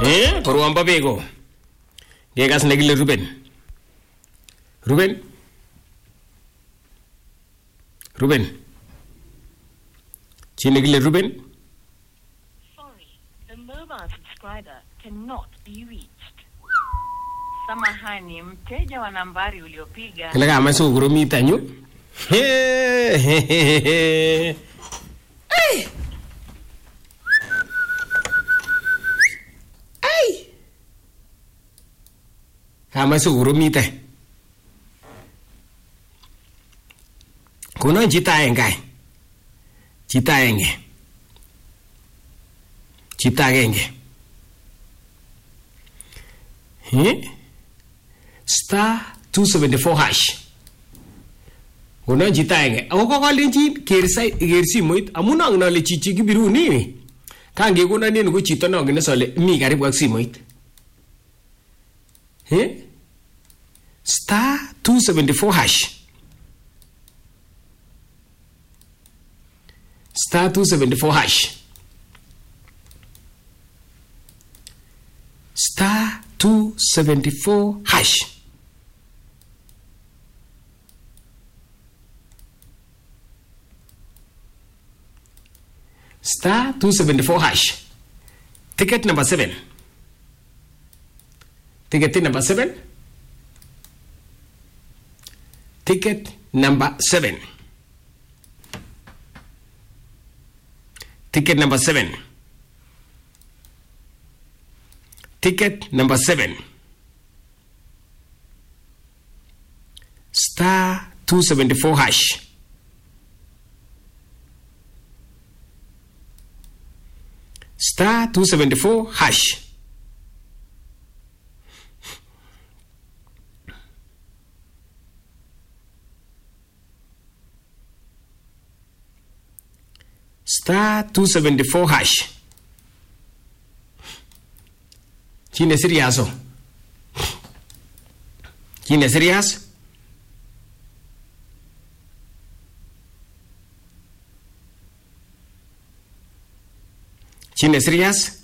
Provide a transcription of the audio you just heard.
Korwombo beko. Ngekas nekile Ruben. Chi nekile Ruben? Sorry, the mobile subscriber cannot be reached. Samahani, mteja wa nambari uliopiga. Kile kama sio kurumita nyu. Kama sio kurumita. Kuna chita engai. Chita agenge. Star 274 hash. Kuna chita enge. Ako kokalenjin ker simoit amun angen ale chichi kibiru ni. Kange kuna nini ko chito nongen sole mi karibu ak simoit. Star 274 hash. Star 274 hash. Star 274 hash. Star 274 hash. Ticket number 7. Ticket number 7. Ticket number 7. Ticket number 7. Ticket number 7. Star 274 hash. Star 274 hash. Star 274 hash. Chine serious? Chine serious? Chine serious?